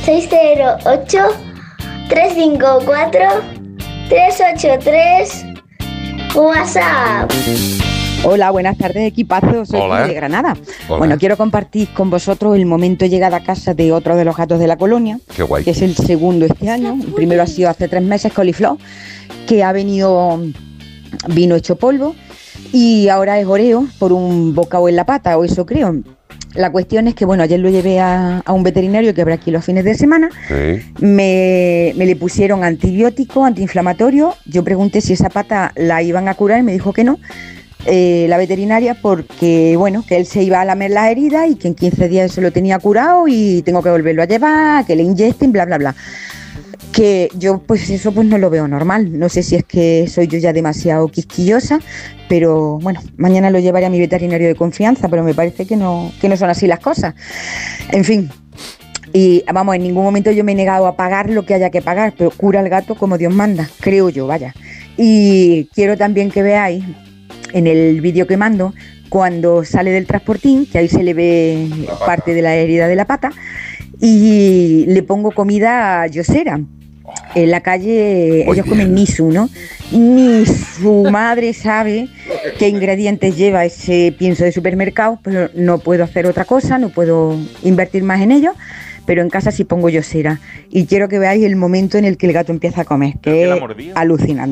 608-354-383 WhatsApp. Hola, buenas tardes, equipazo, soy Hola. de Granada. Hola. Bueno, quiero compartir con vosotros el momento de llegada a casa de otro de los gatos de la colonia, Qué guay. que es el segundo este año. El primero ha sido hace 3 meses, Coliflor, que vino hecho polvo, y ahora es Oreo por un bocado en la pata, o eso creo. La cuestión es que, bueno, ayer lo llevé a un veterinario que habrá aquí los fines de semana. Sí. Me le pusieron antibiótico, antiinflamatorio. Yo pregunté si esa pata la iban a curar y me dijo que no, la veterinaria, porque, bueno, que él se iba a lamer las heridas y que en 15 días eso lo tenía curado y tengo que volverlo a llevar, que le inyecten, bla, bla, bla. Que yo, pues eso pues no lo veo normal. No sé si es que soy yo ya demasiado quisquillosa, pero bueno, mañana lo llevaré a mi veterinario de confianza, pero me parece que no son así las cosas. En fin, y vamos, en ningún momento yo me he negado a pagar lo que haya que pagar, pero cura al gato como Dios manda, creo yo, vaya. Y quiero también que veáis en el vídeo que mando, cuando sale del transportín, que ahí se le ve parte de la herida de la pata, y le pongo comida yosera. En la calle Muy ellos bien. comen nisu, ¿no? Ni su madre sabe qué ingredientes lleva ese pienso de supermercado, pero no puedo hacer otra cosa, no puedo invertir más en ello, pero en casa sí pongo yosera. Y quiero que veáis el momento en el que el gato empieza a comer, que es alucinante.